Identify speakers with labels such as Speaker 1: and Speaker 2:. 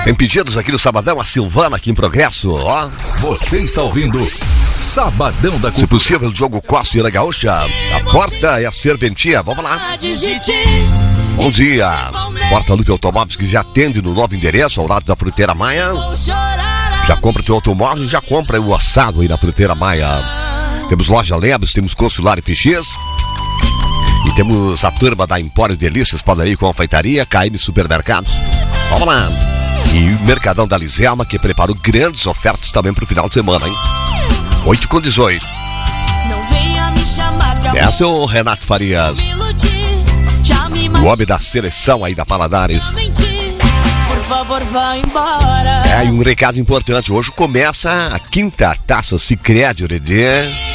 Speaker 1: Tem pedidos aqui no Sabadão, a Silvana aqui em Progresso, ó.
Speaker 2: Você está ouvindo Sabadão da Cultura.
Speaker 1: Se possível, Diogo Costa e Ira Gaúcha. A porta é a serventia, vamos lá. Bom dia. Porta Lupe Automóveis, que já atende no novo endereço, ao lado da Fruteira Maia. Já compra teu automóvel e já compra o assado aí na Fruteira Maia. Temos loja Lebes, temos Consular e FX. E temos a turma da Empório Delícias, padaria e confeitaria, KM Supermercados. Vamos lá. E o Mercadão da Liselma, que preparou grandes ofertas também para o final de semana, hein? 8h18.
Speaker 3: Não venha me chamar de amor.
Speaker 1: Essa é o Renato Farias, o homem da seleção aí da Paladares.
Speaker 3: Por favor, vá embora.
Speaker 1: E um recado importante. Hoje começa a 5ª Taça Sicredi, Uredê.